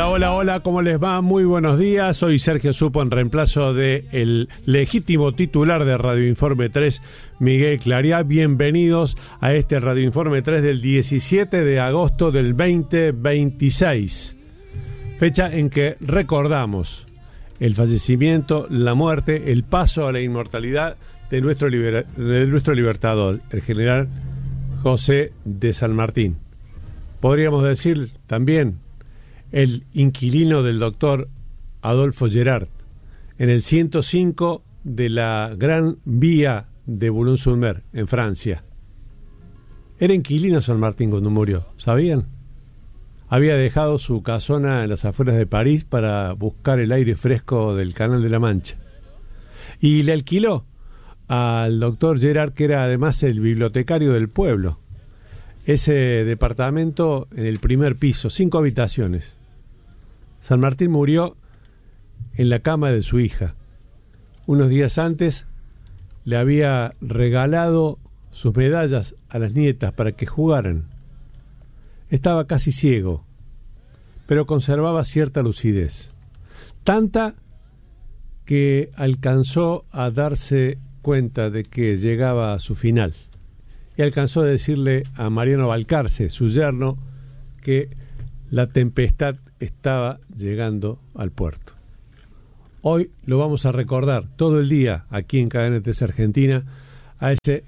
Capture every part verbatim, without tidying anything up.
hola, hola, ¿cómo les va? Muy buenos días, soy Sergio Supo en reemplazo de el legítimo titular de Radio Informe tres, Miguel Clariá. Bienvenidos a este Radio Informe tres del diecisiete de agosto del veinte veintiséis, fecha en que recordamos el fallecimiento, la muerte, el paso a la inmortalidad de nuestro, liber- de nuestro libertador, el general José de San Martín. Podríamos decir también el inquilino del doctor Adolfo Gerard, en el ciento cinco de la Gran Vía de Boulogne-sur-Mer, en Francia. Era inquilino San Martín cuando murió, ¿sabían? Había dejado su casona en las afueras de París para buscar el aire fresco del Canal de la Mancha. Y le alquiló al doctor Gerard, que era además el bibliotecario del pueblo, ese departamento en el primer piso, cinco habitaciones. San Martín murió en la cama de su hija. Unos días antes le había regalado sus medallas a las nietas para que jugaran. Estaba casi ciego, pero conservaba cierta lucidez. Tanta que alcanzó a darse cuenta de que llegaba a su final. Y alcanzó a decirle a Mariano Balcarce, su yerno, que la tempestad estaba llegando al puerto. Hoy lo vamos a recordar todo el día aquí en Cadena tres Argentina a ese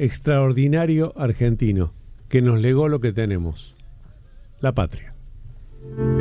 extraordinario argentino que nos legó lo que tenemos, la patria.